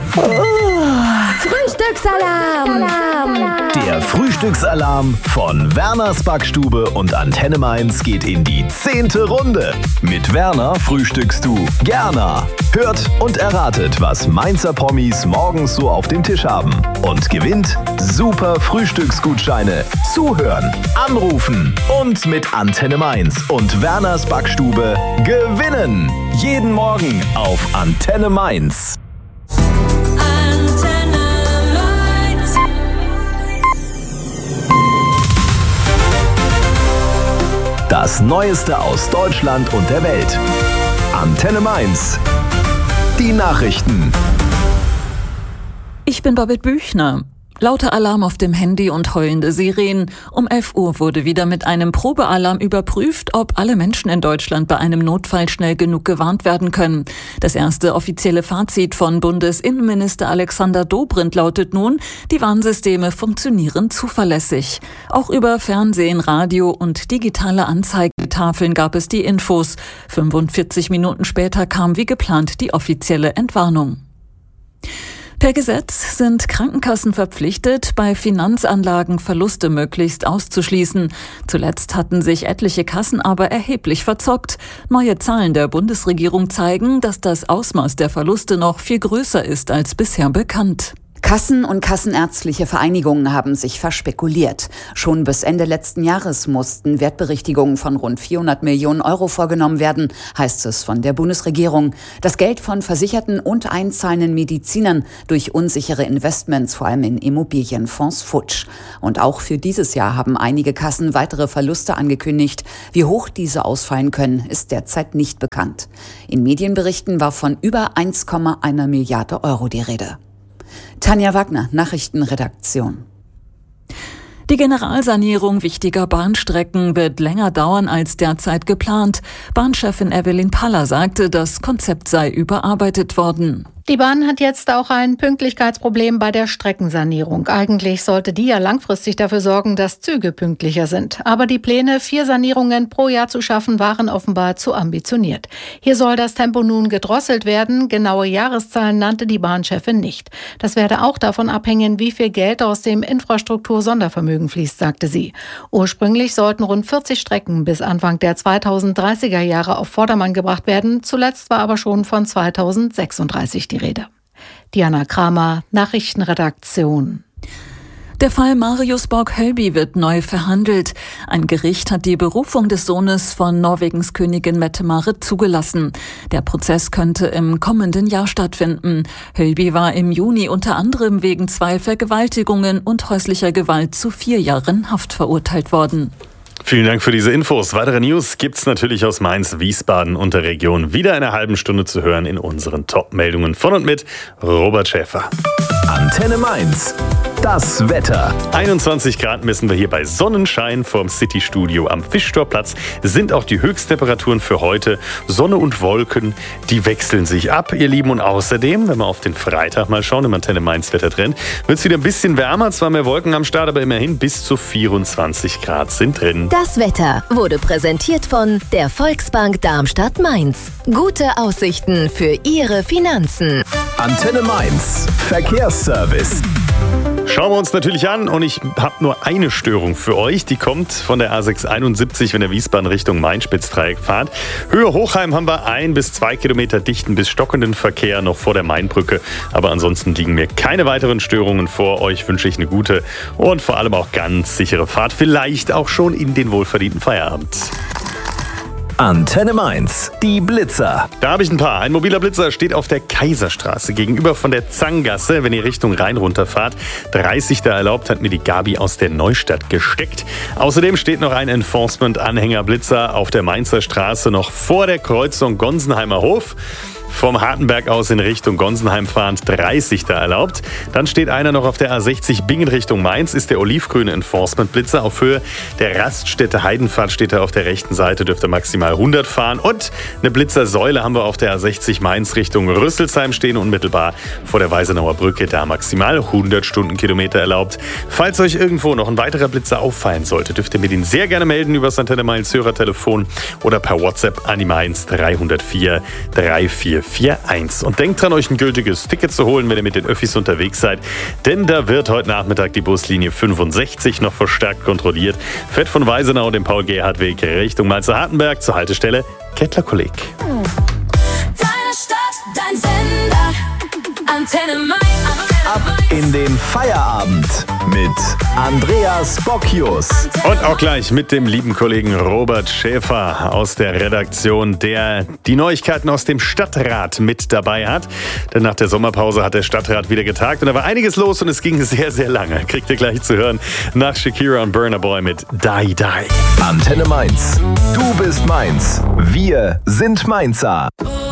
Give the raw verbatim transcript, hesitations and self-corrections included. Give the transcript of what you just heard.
Frühstücksalarm! Der Frühstücksalarm von Werners Backstube und Antenne Mainz geht in die zehnte Runde. Mit Werner frühstückst du gerne. Hört und erratet, was Mainzer Promis morgens so auf dem Tisch haben. Und gewinnt super Frühstücksgutscheine. Zuhören, anrufen und mit Antenne Mainz und Werners Backstube gewinnen. Jeden Morgen auf Antenne Mainz. Das Neueste aus Deutschland und der Welt. Antenne Mainz. Die Nachrichten. Ich bin Babette Büchner. Lauter Alarm auf dem Handy und heulende Sirenen. Um elf Uhr wurde wieder mit einem Probealarm überprüft, ob alle Menschen in Deutschland bei einem Notfall schnell genug gewarnt werden können. Das erste offizielle Fazit von Bundesinnenminister Alexander Dobrindt lautet nun, die Warnsysteme funktionieren zuverlässig. Auch über Fernsehen, Radio und digitale Anzeigetafeln gab es die Infos. fünfundvierzig Minuten später kam wie geplant die offizielle Entwarnung. Per Gesetz sind Krankenkassen verpflichtet, bei Finanzanlagen Verluste möglichst auszuschließen. Zuletzt hatten sich etliche Kassen aber erheblich verzockt. Neue Zahlen der Bundesregierung zeigen, dass das Ausmaß der Verluste noch viel größer ist als bisher bekannt. Kassen und kassenärztliche Vereinigungen haben sich verspekuliert. Schon bis Ende letzten Jahres mussten Wertberichtigungen von rund vierhundert Millionen Euro vorgenommen werden, heißt es von der Bundesregierung. Das Geld von versicherten und einzahlenden Medizinern durch unsichere Investments, vor allem in Immobilienfonds, futsch. Und auch für dieses Jahr haben einige Kassen weitere Verluste angekündigt. Wie hoch diese ausfallen können, ist derzeit nicht bekannt. In Medienberichten war von über eins Komma eins Milliarde Euro die Rede. Tanja Wagner, Nachrichtenredaktion. Die Generalsanierung wichtiger Bahnstrecken wird länger dauern als derzeit geplant. Bahnchefin Evelyn Paller sagte, das Konzept sei überarbeitet worden. Die Bahn hat jetzt auch ein Pünktlichkeitsproblem bei der Streckensanierung. Eigentlich sollte die ja langfristig dafür sorgen, dass Züge pünktlicher sind. Aber die Pläne, vier Sanierungen pro Jahr zu schaffen, waren offenbar zu ambitioniert. Hier soll das Tempo nun gedrosselt werden. Genaue Jahreszahlen nannte die Bahnchefin nicht. Das werde auch davon abhängen, wie viel Geld aus dem Infrastruktur-Sondervermögen fließt, sagte sie. Ursprünglich sollten rund vierzig Strecken bis Anfang der zweitausenddreißiger Jahre auf Vordermann gebracht werden. Zuletzt war aber schon von zweitausendsechsunddreißig die Rede. Diana Kramer, Nachrichtenredaktion. Der Fall Marius Borg-Hölby wird neu verhandelt. Ein Gericht hat die Berufung des Sohnes von Norwegens Königin Mette-Marit zugelassen. Der Prozess könnte im kommenden Jahr stattfinden. Hölby war im Juni unter anderem wegen zwei Vergewaltigungen und häuslicher Gewalt zu vier Jahren Haft verurteilt worden. Vielen Dank für diese Infos. Weitere News gibt's natürlich aus Mainz, Wiesbaden und der Region wieder in einer halben Stunde zu hören in unseren Top-Meldungen von und mit Robert Schäfer. Antenne Mainz. Das Wetter. einundzwanzig Grad messen wir hier bei Sonnenschein vorm City-Studio am Fischtorplatz. Sind auch die Höchsttemperaturen für heute. Sonne und Wolken, die wechseln sich ab, ihr Lieben. Und außerdem, wenn wir auf den Freitag mal schauen, im Antenne Mainz Wettertrend, wird es wieder ein bisschen wärmer. Zwar mehr Wolken am Start, aber immerhin bis zu vierundzwanzig Grad sind drin. Das Wetter wurde präsentiert von der Volksbank Darmstadt-Mainz. Gute Aussichten für Ihre Finanzen. Antenne Mainz. Verkehrsservice. Schauen wir uns natürlich an und ich habe nur eine Störung für euch. Die kommt von der A sechshunderteinundsiebzig, wenn der Wiesbaden Richtung Main-Spitz-Dreieck fahrt. Höhe Hochheim haben wir ein bis zwei Kilometer dichten bis stockenden Verkehr noch vor der Mainbrücke. Aber ansonsten liegen mir keine weiteren Störungen vor. Euch wünsche ich eine gute und vor allem auch ganz sichere Fahrt. Vielleicht auch schon in den wohlverdienten Feierabend. Antenne Mainz, die Blitzer. Da habe ich ein paar. Ein mobiler Blitzer steht auf der Kaiserstraße gegenüber von der Zanggasse, wenn ihr Richtung Rhein runterfahrt. dreißig da erlaubt, hat mir die Gabi aus der Neustadt gesteckt. Außerdem steht noch ein Enforcement-Anhänger-Blitzer auf der Mainzer Straße noch vor der Kreuzung Gonsenheimer Hof. Vom Hartenberg aus in Richtung Gonsenheim fahrend dreißig da erlaubt. Dann steht einer noch auf der A sechzig Bingen Richtung Mainz, ist der olivgrüne Enforcement-Blitzer. Auf Höhe der Raststätte Heidenpfad steht er auf der rechten Seite, dürfte maximal hundert fahren. Und eine Blitzersäule haben wir auf der A sechzig Mainz Richtung Rüsselsheim stehen, unmittelbar vor der Weisenauer Brücke, da maximal hundert Stundenkilometer erlaubt. Falls euch irgendwo noch ein weiterer Blitzer auffallen sollte, dürft ihr mir den sehr gerne melden über das Antenne Mainz Hörertelefon oder per WhatsApp an die Mainz drei null vier drei vier vier. vier eins. Und denkt dran, euch ein gültiges Ticket zu holen, wenn ihr mit den Öffis unterwegs seid. Denn da wird heute Nachmittag die Buslinie fünfundsechzig noch verstärkt kontrolliert. Fährt von Weisenau, dem Paul-Gerhardt-Weg, Richtung Mainzer-Hartenberg zur Haltestelle Kettler-Kolleg. Deine Stadt, dein Sender, Antenne Mainz. Ab in den Feierabend mit Andreas Bocchius. Und auch gleich mit dem lieben Kollegen Robert Schäfer aus der Redaktion, der die Neuigkeiten aus dem Stadtrat mit dabei hat. Denn nach der Sommerpause hat der Stadtrat wieder getagt und da war einiges los und es ging sehr, sehr lange. Kriegt ihr gleich zu hören nach Shakira und Burna Boy mit Die Die. Antenne Mainz. Du bist Mainz. Wir sind Mainzer.